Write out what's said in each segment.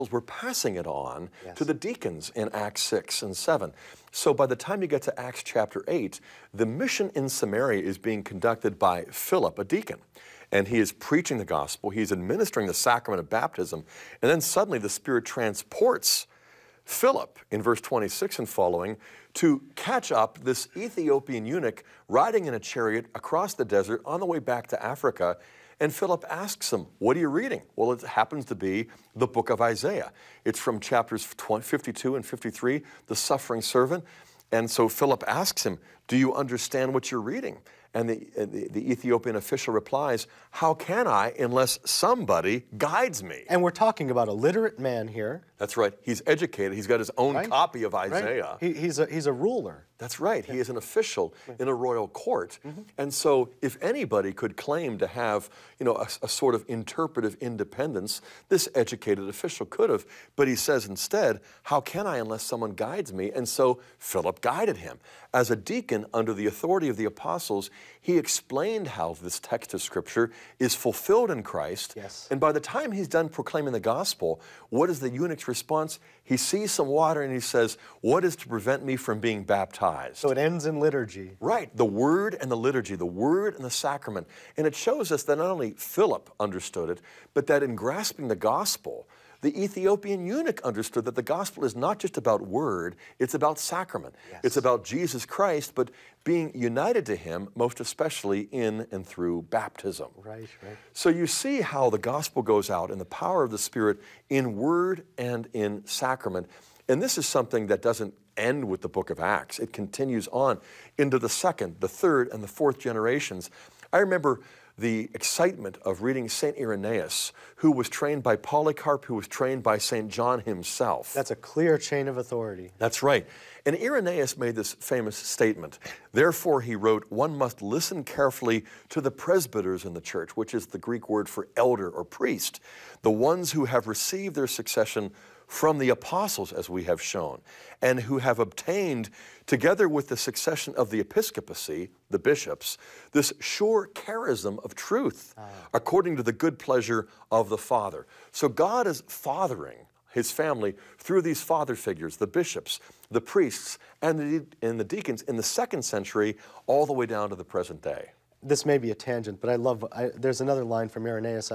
were passing it on to the deacons in Acts 6 and 7. So by the time you get to Acts chapter 8, the mission in Samaria is being conducted by Philip, a deacon. And he is preaching the gospel, he's administering the sacrament of baptism, and then suddenly the Spirit transports Philip, in verse 26 and following, to catch up this Ethiopian eunuch riding in a chariot across the desert on the way back to Africa. And Philip asks him, what are you reading? Well, it happens to be the book of Isaiah. It's from chapters 52 and 53, the suffering servant. And so Philip asks him, do you understand what you're reading? And the Ethiopian official replies, how can I unless somebody guides me? And we're talking about a literate man here. That's right. He's educated. He's got his own copy of Isaiah. Right. He's a ruler. That's right. He is an official in a royal court. And so if anybody could claim to have, a sort of interpretive independence, this educated official could have. But he says instead, how can I unless someone guides me? And so Philip guided him. As a deacon under the authority of the apostles, he explained how this text of Scripture is fulfilled in Christ. Yes. And by the time he's done proclaiming the gospel, what is the eunuch's response? He sees some water and he says, what is to prevent me from being baptized? So it ends in liturgy. Right, the word and the liturgy, the word and the sacrament. And it shows us that not only Philip understood it, but that in grasping the gospel, the Ethiopian eunuch understood that the gospel is not just about word, it's about sacrament. Yes. It's about Jesus Christ, but being united to him, most especially in and through baptism. Right. So you see how the gospel goes out in the power of the Spirit in word and in sacrament. And this is something that doesn't end with the book of Acts. It continues on into the second, the third, and the fourth generations. I remember the excitement of reading St. Irenaeus, who was trained by Polycarp, who was trained by St. John himself. That's a clear chain of authority. That's right. And Irenaeus made this famous statement. Therefore, he wrote, one must listen carefully to the presbyters in the church, which is the Greek word for elder or priest, the ones who have received their succession from the apostles, as we have shown, and who have obtained, together with the succession of the episcopacy, the bishops, this sure charism of truth, according to the good pleasure of the Father. So God is fathering his family through these father figures, the bishops, the priests, and the deacons in the 2nd century, all the way down to the present day. This may be a tangent, but there's another line from Irenaeus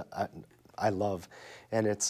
I love, and it's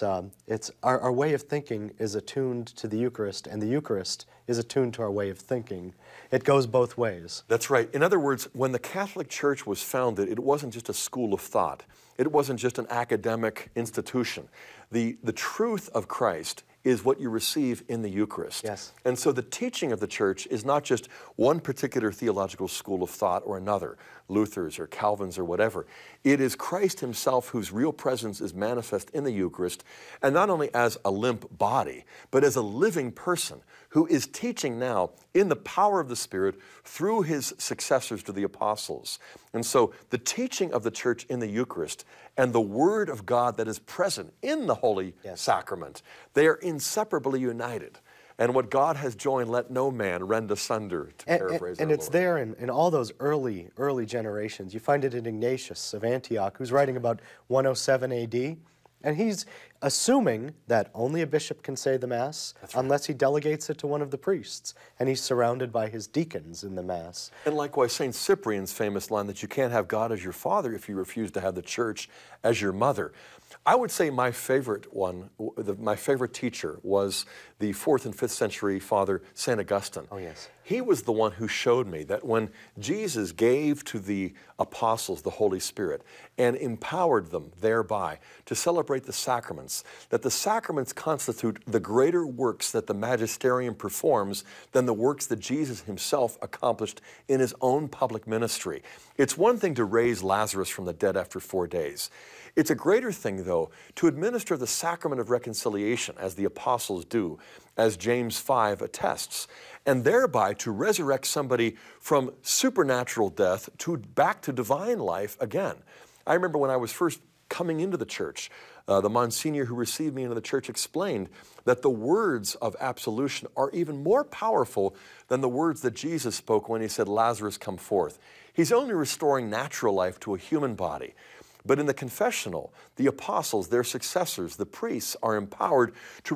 our way of thinking is attuned to the Eucharist, and the Eucharist is attuned to our way of thinking. It goes both ways. That's right. In other words, when the Catholic Church was founded, it wasn't just a school of thought. It wasn't just an academic institution. The truth of Christ is what you receive in the Eucharist. Yes. And so the teaching of the Church is not just one particular theological school of thought or another, Luther's or Calvin's or whatever. It is Christ himself whose real presence is manifest in the Eucharist, and not only as a limp body, but as a living person who is teaching now in the power of the Spirit through his successors to the apostles. And so the teaching of the Church in the Eucharist and the Word of God that is present in the Holy Sacrament, they are inseparably united. And what God has joined, let no man rend asunder, to paraphrase And our it's Lord. there in all those early generations. You find it in Ignatius of Antioch, who's writing about 107 A.D., and he's assuming that only a bishop can say the Mass unless he delegates it to one of the priests, and he's surrounded by his deacons in the Mass. And likewise, St. Cyprian's famous line that you can't have God as your father if you refuse to have the church as your mother. I would say my favorite one, my favorite teacher was the 4th and 5th century Father St. Augustine. Oh, yes. He was the one who showed me that when Jesus gave to the apostles the Holy Spirit and empowered them thereby to celebrate the sacraments, that the sacraments constitute the greater works that the magisterium performs than the works that Jesus himself accomplished in his own public ministry. It's one thing to raise Lazarus from the dead after 4 days. It's a greater thing, though, to administer the sacrament of reconciliation, as the apostles do, as James 5 attests, and thereby to resurrect somebody from supernatural death back to divine life again. I remember when I was first coming into the church, the Monsignor who received me into the church explained that the words of absolution are even more powerful than the words that Jesus spoke when he said, Lazarus, come forth. He's only restoring natural life to a human body. But in the confessional, the apostles, their successors, the priests are empowered to